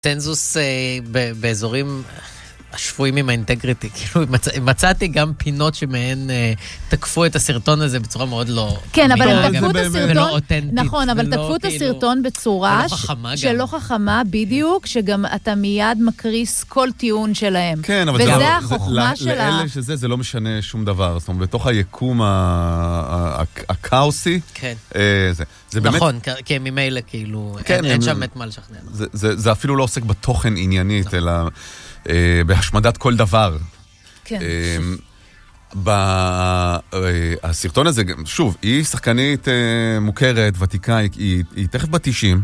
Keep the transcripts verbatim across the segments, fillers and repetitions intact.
צנזוס באזורים השפויים עם האינטגריטי. כאילו, מצאתי גם פינות שמהן תקפו את הסרטון הזה בצורה מאוד לא... כן, אבל הם תקפו את הסרטון... ולא אותנטית. נכון, אבל תקפו את הסרטון בצורה... שלא חכמה גם. שלא חכמה, בדיוק, שגם אתה מיד מקריס כל טיעון שלהם. כן, אבל וזה החוכמה שלה. לאלה שזה, זה לא משנה שום דבר. זאת אומרת, בתוך היקום הקאוסי... כן. זה באמת... נכון, כי ממילא כאילו... אין שם את מה לשכנע. זה אפילו לא עוסק בתוכן עניינית, אלא... בהשמדת כל דבר. כן. הסרטון הזה, שוב, היא שחקנית מוכרת, ותיקה, היא תכף בתשעים,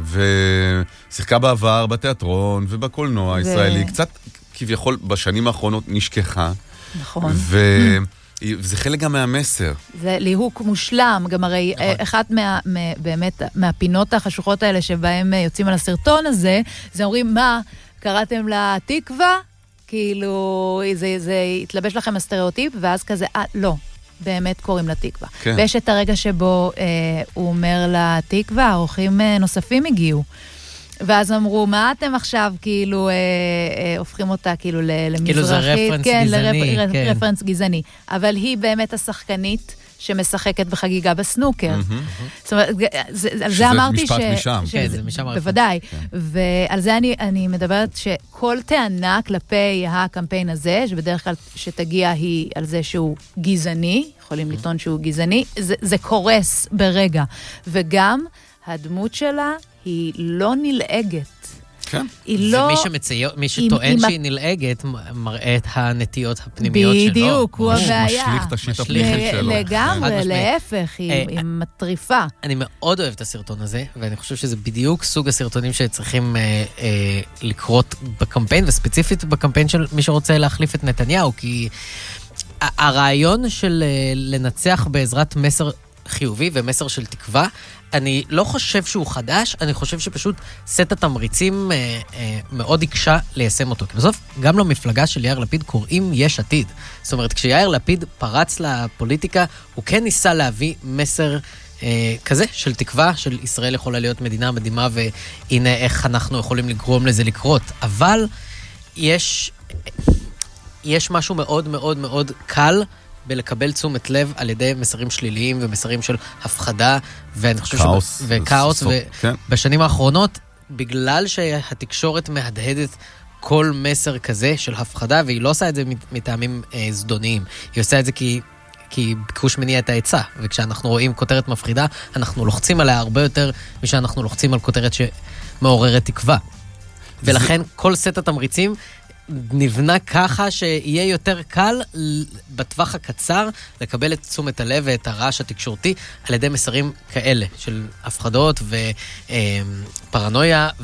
ושיחקה בעבר בתיאטרון ובקולנוע הישראלי, קצת כביכול בשנים האחרונות נשכחה. נכון. וזה חלק גם מהמסר. זה ליהוק מושלם, גם הרי אחת באמת מהפינות החשוכות האלה שבהם יוצאים על הסרטון הזה, זה אומרים מה... קראתם לה תקווה, כאילו זה, זה התלבש לכם הסטריאוטיפ, ואז כזה, אה, לא, באמת קוראים לה תקווה. כן. ויש את הרגע שבו אה, הוא אומר לה תקווה, האורחים אה, נוספים הגיעו. ואז אמרו, מה אתם עכשיו, כאילו, אה, אה, הופכים אותה, כאילו, למזרחית. כאילו זה רפרנס כן, גזעני. לרפ, כן, רפרנס גזעני. אבל היא באמת השחקנית, שמשחקת בחגיגה בסנוקר. זאת אומרת, על זה אמרתי ש... שזה משפט משם. כן, זה משם. בוודאי. ועל זה אני מדברת שכל טענה כלפי הקמפיין הזה, שבדרך כלל שתגיע היא על זה שהוא גזעני, יכולים לטעון שהוא גזעני, זה קורס ברגע. וגם הדמות שלה היא לא נלעגת. כן. לא... ומי שמצייר, מי שטוען שהיא נלעגת, מראה את הנטיות הפנימיות שלו. בדיוק, הוא הבעיה. משליך את השיט הפנימית שלו. לגמרי, להפך, היא מטריפה. אני מאוד אוהב את הסרטון הזה, ואני חושב שזה בדיוק סוג הסרטונים שצריכים לקרות בקמפיין, וספציפית בקמפיין של מי שרוצה להחליף את נתניהו, כי הרעיון של לנצח בעזרת מסר חיובי ומסר של תקווה, אני לא חושב שהוא חדש, אני חושב שפשוט סט התמריצים אה, אה, מאוד יקשה ליישם אותו. כי בסוף, גם למפלגה של יאיר לפיד קוראים יש עתיד. זאת אומרת, כשיאיר לפיד פרץ לפוליטיקה, הוא כן ניסה להביא מסר אה, כזה של תקווה, של ישראל יכולה להיות מדינה מדהימה, והנה איך אנחנו יכולים לגרום לזה לקרות. אבל יש, יש משהו מאוד מאוד מאוד קל, בלקבל תשומת לב על ידי מסרים שליליים ומסרים של הפחדה ואני חושב כאוס, וקאוס ובשנים האחרונות בגלל שהתקשורת מהדהדת כל מסר כזה של הפחדה והיא לא עושה את זה מטעמים אה, זדוניים, היא עושה את זה כי כי ביקוש מניע את ההיצע, וכשאנחנו רואים כותרת מפחידה אנחנו לוחצים עליה הרבה יותר משאנחנו לוחצים על כותרת שמעוררת תקווה, ולכן כל סט התמריצים נבנה ככה שיהיה יותר קל בטווח הקצר לקבל את תשומת הלב ואת הרעש התקשורתי על ידי מסרים כאלה של הפחדות ופרנויה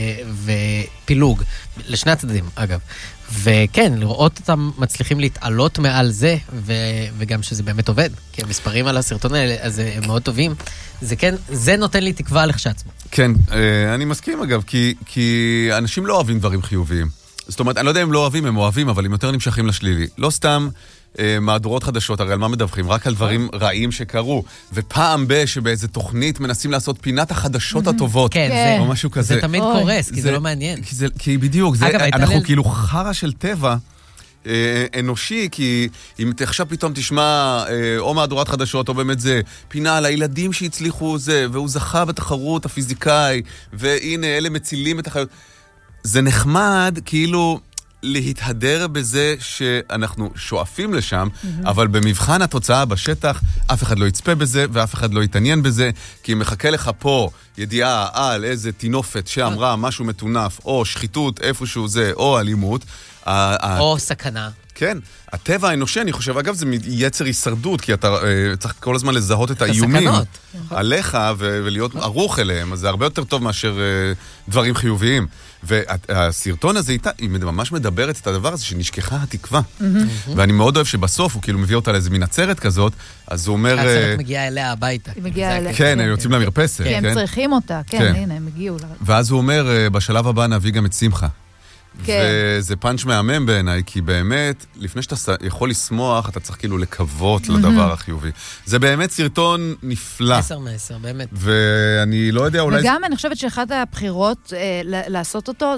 ופילוג לשני הצדדים אגב. וכן, לראות אותם מצליחים להתעלות מעל זה וגם שזה באמת עובד, כי המספרים על הסרטון האלה אז הם מאוד טובים. זה כן, זה נותן לי תקווה לכשעצמו. כן, אני מסכים אגב, כי כי אנשים לא אוהבים דברים חיוביים. זאת אומרת, אני לא יודע אם לא אוהבים, הם אוהבים, אבל הם יותר נמשכים לשלילי. לא סתם אה, מהדורות חדשות, הרי על מה מדווחים? רק על דברים רעים שקרו. ופעם ב, שבאיזה תוכנית מנסים לעשות פינת החדשות הטובות. כן, זה, או משהו כזה. זה תמיד קורס, כי זה, זה לא מעניין. כי, זה, כי בדיוק, זה, אגב, אנחנו ל... כאילו חרה של טבע אה, אנושי, כי אם עכשיו פתאום תשמע אה, או מהדורת חדשות, או באמת זה, פינה על הילדים שהצליחו זה, והוא זכה בתחרות הפיזיקאי, והנה, אלה מצילים את החיות. זה נחמד כאילו להתהדר בזה שאנחנו שואפים לשם, mm-hmm. אבל במבחן התוצאה בשטח אף אחד לא יצפה בזה ואף אחד לא יתעניין בזה, כי אם מחכה לך פה ידיעה על איזה תינופת שאמרה משהו מטונף, או שחיתות איפשהו זה, או אלימות. או סכנה. כן, הטבע האנושי, אני חושב, אגב, זה יצר הישרדות, כי אתה אה, צריך כל הזמן לזהות את האיומים עליך ו- ולהיות ערוך אליהם, אז זה הרבה יותר טוב מאשר אה, דברים חיוביים. והסרטון הזה איתה, היא ממש מדברת את הדבר הזה שנשכחה התקווה. ואני מאוד אוהב שבסוף הוא כאילו מביא אותה לאיזה מין עצרת כזאת, אז הוא אומר... העצרת מגיעה אליה הביתה. היא מגיעה אליה. כן, הם יוצאים למרפסת. כי הם צריכים אותה, כן, הנה, הם הגיעו. ואז הוא אומר, בשלב הבא נביא גם את שמחה. וזה פאנץ' מהמם בעיניי, כי באמת, לפני שאתה יכול לשמוח, אתה צריך כאילו לקוות לדבר החיובי. זה באמת סרטון נפלא. עשר מעשר, באמת. ואני לא יודע, אולי... וגם אני חושבת שאחת הבחירות לעשות אותו,